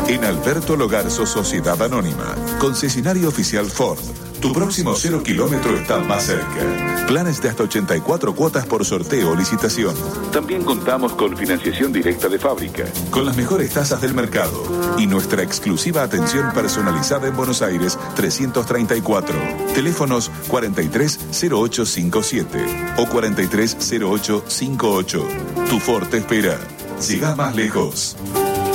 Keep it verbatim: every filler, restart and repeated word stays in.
En Alberto Logarzo Sociedad Anónima, concesionario oficial Ford. Tu próximo cero kilómetro está más cerca. Planes de hasta ochenta y cuatro cuotas por sorteo o licitación. También contamos con financiación directa de fábrica, con las mejores tasas del mercado y nuestra exclusiva atención personalizada en Buenos Aires trescientos treinta y cuatro. Teléfonos cuarenta y tres cero ocho cincuenta y siete o cuarenta y tres cero ocho cincuenta y ocho. Tu Ford te espera. Llega más lejos.